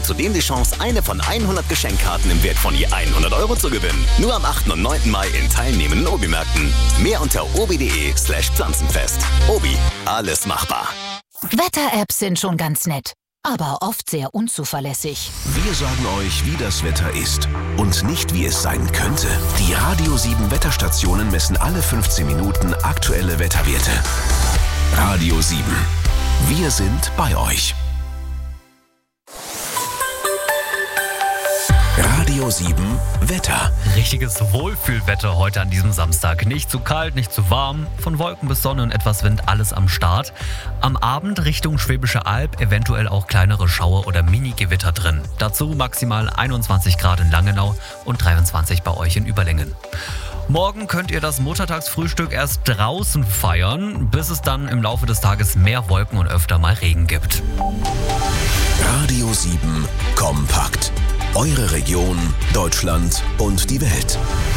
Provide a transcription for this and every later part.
zudem die Chance, eine von 100 Geschenkkarten im Wert von je 100 € zu gewinnen. Nur am 8. und 9. Mai in teilnehmenden Obi-Märkten. Mehr unter obi.de/Pflanzenfest. Obi, alles machbar. Wetter-Apps sind schon ganz nett, aber oft sehr unzuverlässig. Wir sagen euch, wie das Wetter ist und nicht, wie es sein könnte. Die Radio 7 Wetterstationen messen alle 15 Minuten aktuelle Wetterwerte. Radio 7. Wir sind bei euch. Radio 7 Wetter. Richtiges Wohlfühlwetter heute an diesem Samstag. Nicht zu kalt, nicht zu warm. Von Wolken bis Sonne und etwas Wind, alles am Start. Am Abend Richtung Schwäbische Alb eventuell auch kleinere Schauer oder Mini-Gewitter drin. Dazu maximal 21 Grad in Langenau und 23 bei euch in Überlingen. Morgen könnt ihr das Muttertagsfrühstück erst draußen feiern, bis es dann im Laufe des Tages mehr Wolken und öfter mal Regen gibt. Radio 7 kompakt. Eure Region, Deutschland und die Welt.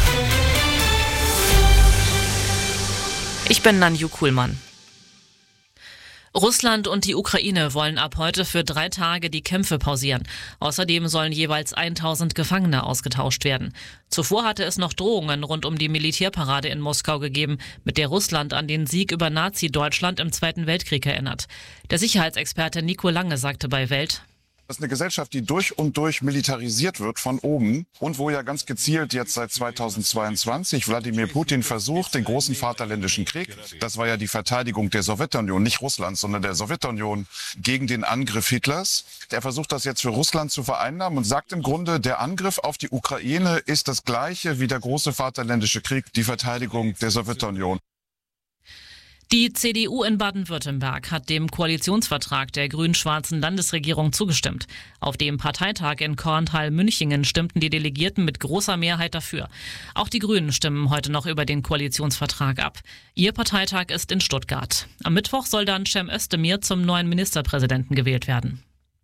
Ich bin Nanju Kuhlmann. Russland und die Ukraine wollen ab heute für 3 Tage die Kämpfe pausieren. Außerdem sollen jeweils 1000 Gefangene ausgetauscht werden. Zuvor hatte es noch Drohungen rund um die Militärparade in Moskau gegeben, mit der Russland an den Sieg über Nazi-Deutschland im Zweiten Weltkrieg erinnert. Der Sicherheitsexperte Nico Lange sagte bei Welt: Das ist eine Gesellschaft, die durch und durch militarisiert wird von oben und wo ja ganz gezielt jetzt seit 2022 Wladimir Putin versucht, den großen Vaterländischen Krieg, das war ja die Verteidigung der Sowjetunion, nicht Russlands, sondern der Sowjetunion gegen den Angriff Hitlers. Der versucht das jetzt für Russland zu vereinnahmen und sagt im Grunde, der Angriff auf die Ukraine ist das gleiche wie der große Vaterländische Krieg, die Verteidigung der Sowjetunion. Die CDU in Baden-Württemberg hat dem Koalitionsvertrag der grün-schwarzen Landesregierung zugestimmt. Auf dem Parteitag in Korntal-Münchingen stimmten die Delegierten mit großer Mehrheit dafür. Auch die Grünen stimmen heute noch über den Koalitionsvertrag ab. Ihr Parteitag ist in Stuttgart. Am Mittwoch soll dann Cem Özdemir zum neuen Ministerpräsidenten gewählt werden.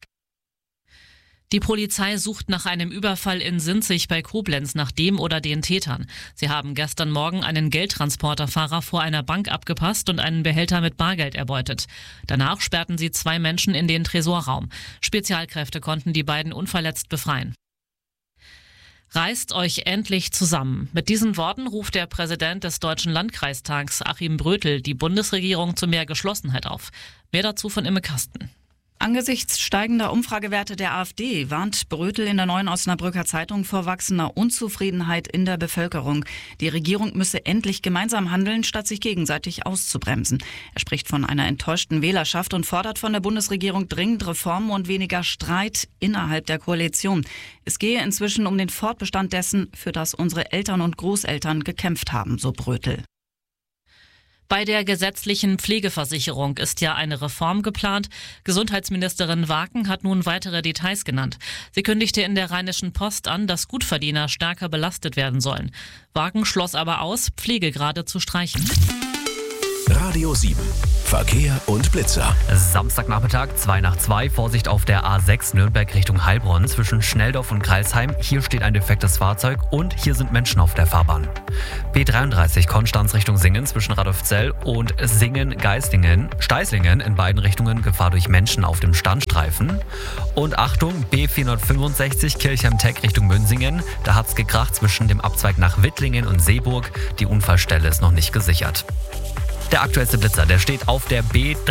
Die Polizei sucht nach einem Überfall in Sinzig bei Koblenz nach dem oder den Tätern. Sie haben gestern Morgen einen Geldtransporterfahrer vor einer Bank abgepasst und einen Behälter mit Bargeld erbeutet. Danach sperrten sie 2 Menschen in den Tresorraum. Spezialkräfte konnten die beiden unverletzt befreien. Reißt euch endlich zusammen. Mit diesen Worten ruft der Präsident des Deutschen Landkreistags, Achim Brötel, die Bundesregierung zu mehr Geschlossenheit auf. Mehr dazu von Imme Kasten. Angesichts steigender Umfragewerte der AfD warnt Brötel in der Neuen Osnabrücker Zeitung vor wachsender Unzufriedenheit in der Bevölkerung. Die Regierung müsse endlich gemeinsam handeln, statt sich gegenseitig auszubremsen. Er spricht von einer enttäuschten Wählerschaft und fordert von der Bundesregierung dringend Reformen und weniger Streit innerhalb der Koalition. Es gehe inzwischen um den Fortbestand dessen, für das unsere Eltern und Großeltern gekämpft haben, so Brötel. Bei der gesetzlichen Pflegeversicherung ist ja eine Reform geplant. Gesundheitsministerin Waken hat nun weitere Details genannt. Sie kündigte in der Rheinischen Post an, dass Gutverdiener stärker belastet werden sollen. Waken schloss aber aus, Pflegegrade zu streichen. Radio 7. Verkehr und Blitzer. Samstagnachmittag 2 nach 2, Vorsicht auf der A6 Nürnberg Richtung Heilbronn zwischen Schnelldorf und Kreilsheim. Hier steht ein defektes Fahrzeug und hier sind Menschen auf der Fahrbahn. B33 Konstanz Richtung Singen zwischen Radolfzell und Singen-Geislingen in beiden Richtungen Gefahr durch Menschen auf dem Standstreifen. Und Achtung, B465 Kirchheim-Teck Richtung Münsingen. Da hat's gekracht zwischen dem Abzweig nach Wittlingen und Seeburg. Die Unfallstelle ist noch nicht gesichert. Der aktuellste Blitzer, der steht auf der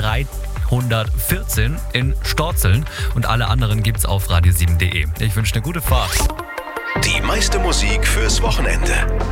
B314 in Storzeln und alle anderen gibt's auf radio7.de. Ich wünsche eine gute Fahrt. Die meiste Musik fürs Wochenende.